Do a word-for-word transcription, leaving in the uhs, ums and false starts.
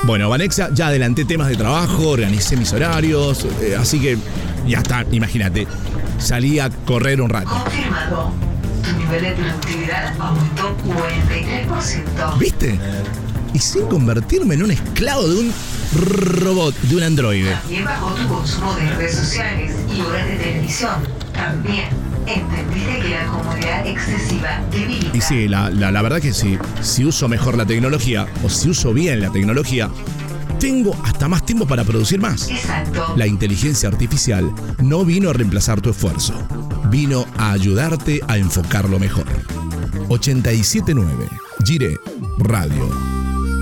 Bueno, Vanexa, ya adelanté temas de trabajo, organicé mis horarios, eh, así que ya está, imagínate. Salí a correr un rato. Confirmado. Tu nivel de productividad aumentó cuarenta y tres por ciento. ¿Viste? Y sin convertirme en un esclavo de un robot, de un androide. También bajó tu consumo de redes sociales y horas de televisión. También entendiste que la comodidad excesiva debilita. Y sí, la, la, la verdad que sí. Si uso mejor la tecnología, o si uso bien la tecnología, tengo hasta más tiempo para producir más. Exacto. La inteligencia artificial no vino a reemplazar tu esfuerzo. Vino a ayudarte a enfocarlo mejor. ochenta y siete punto nueve Gire Radio.